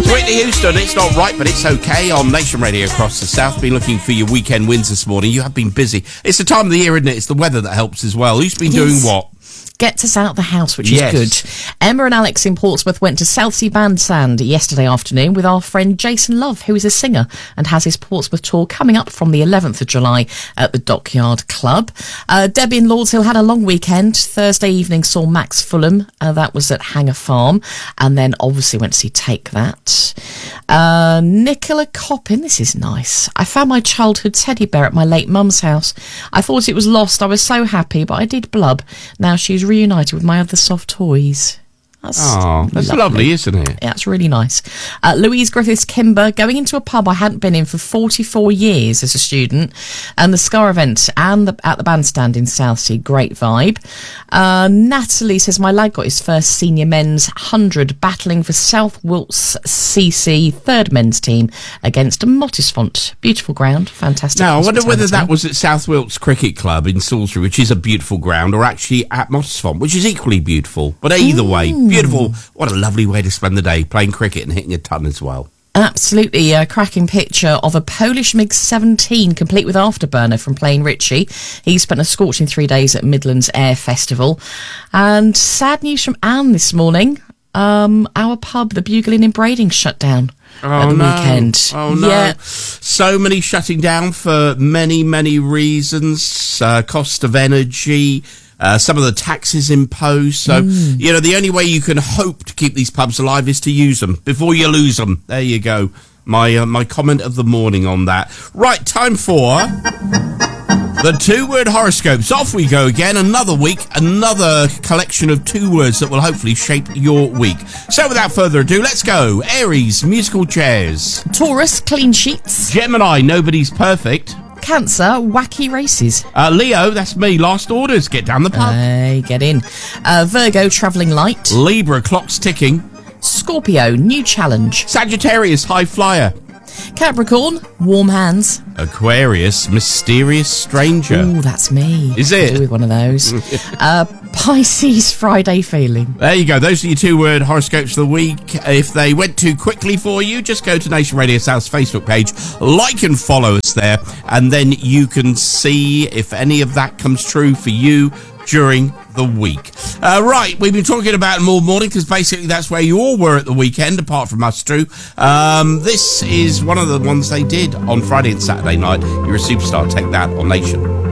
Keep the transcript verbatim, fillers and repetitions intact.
Whitney Houston, It's Not Right, But It's Okay on Nation Radio across the South. Been looking for your weekend wins this morning. You have been busy. It's the time of the year, isn't it? It's the weather that helps as well. Who's been doing what? Gets us out the house, which yes. is good. Emma and Alex in Portsmouth went to Southsea Bandstand yesterday afternoon with our friend Jason Love, who is a singer and has his Portsmouth tour coming up from the eleventh of July at the Dockyard Club. Uh, Debbie in Lords Hill had a long weekend. Thursday evening saw Max Fulham. Uh, that was at Hanger Farm. And then obviously went to see Take That. Uh, Nicola Coppin, this is nice. I found my childhood teddy bear at my late mum's house. I thought it was lost. I was so happy, but I did blub. Now she's reunited with my other soft toys. That's oh, that's lovely. lovely, isn't it? Yeah, it's really nice. Uh, Louise Griffiths Kimber, going into a pub I hadn't been in for forty-four years as a student, and the Scar event and the, at the bandstand in Southsea, great vibe. Uh, Natalie says, my lad got his first senior men's one hundred battling for South Wilts C C third men's team against Mottisfont. Beautiful ground, fantastic. Now, I wonder whether that was at South Wilts Cricket Club in Salisbury, which is a beautiful ground, or actually at Mottisfont, which is equally beautiful. But either mm. way, beautiful. What a lovely way to spend the day, playing cricket and hitting a ton as well. Absolutely, a cracking picture of a Polish MiG seventeen, complete with afterburner from Plain Ritchie. He spent a scorching three days at Midlands Air Festival. And sad news from Anne this morning. Um, our pub, the Bugle Inn in Brading, shut down oh, at the no. weekend. Oh, no. Yeah. So many shutting down for many, many reasons. Uh, cost of energy, Uh, some of the taxes imposed. So, mm. you know, the only way you can hope to keep these pubs alive is to use them before you lose them. There you go. My uh, my comment of the morning on that. Right, time for the two-word horoscopes. Off we go again. Another week, another collection of two words that will hopefully shape your week. So without further ado, let's go. Aries, musical chairs. Taurus, clean sheets. Gemini, nobody's perfect. Cancer, wacky races. Uh, Leo, that's me, last orders. Get down the pub. Hey, get in. Uh, Virgo, travelling light. Libra, clock's ticking. Scorpio, new challenge. Sagittarius, high flyer. Capricorn, warm hands. Aquarius, mysterious stranger. Ooh, that's me. Is it? I do with one of those. uh, Pisces, Friday feeling. There you go. Those are your two-word horoscopes of the week. If they went too quickly for you, just go to Nation Radio South's Facebook page, like and follow us there, and then you can see if any of that comes true for you during the week. Uh, right, we've been talking about them all morning because basically that's where you all were at the weekend, apart from us, Drew. Um, this is one of the ones they did on Friday and Saturday night. You're a superstar. Take that on Nation.